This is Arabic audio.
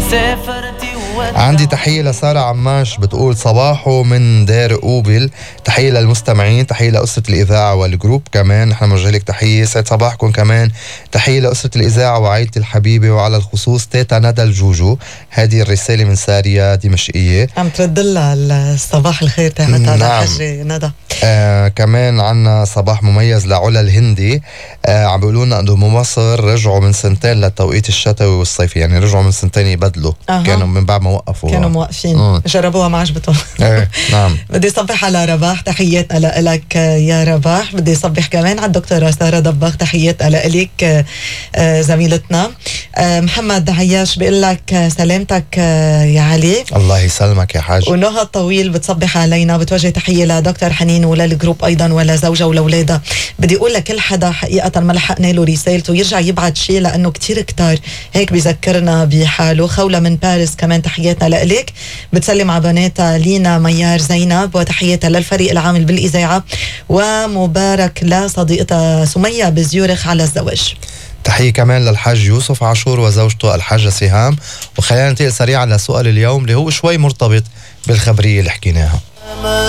عندي تحية لسارة عماش بتقول صباحو من دار قوبل. تحية للمستمعين، تحية لأسرة الإذاعة والجروب كمان، نحن بنوجه لك تحية، سعد صباحكم كمان. تحية لأسرة الإذاعة وعائلتي الحبيبة، وعلى الخصوص تيتا ندى الجوجو. هذه الرسالة من سارية دمشقية، عم ترد لها الصباح الخير تاعتها. نعم. حجة ندى. كمان عنا صباح مميز لعلا الهندي. عم بيقولوا لنا انه بمصر رجعوا من سنتين للتوقيت الشتوي والصيفي، يعني رجعوا من سنتين يبدلوا. كانوا من بعد ما وقفوا، كانوا موقفين. جربوها ما عجبتهم. نعم. بدي صبح على رباح، تحياتنا لك يا رباح. بدي صبح كمان على الدكتورة سارة ضباغ، تحياتنا لك زميلتنا. محمد عياش بيقول لك سلامتك يا علي. الله يسلمك يا حاج. ونهى الطويل بتصبح علينا، بتوجه تحية لدكتور حنين وللجروب أيضا ولزوجها ولولادها. بدي أقول لكل حدا حقيقة ما لحقنا له رسالته يرجع يبعت شيء، لأنه كتير كتار هيك بيذكرنا بحاله. خولة من باريس كمان تحياتنا لإلك، بتسلم على بناتها لينا ميار زينب، وتحياتها للفريق العامل بالإذاعة، ومبارك لصديقتها سمية بزيورخ على الزواج. تحية كمان للحاج يوسف عاشور وزوجته الحاجة سهام. وخلينا ننتقل سريعا لسؤال اليوم اللي هو شوي مرتبط بالخبرية اللي حكيناها.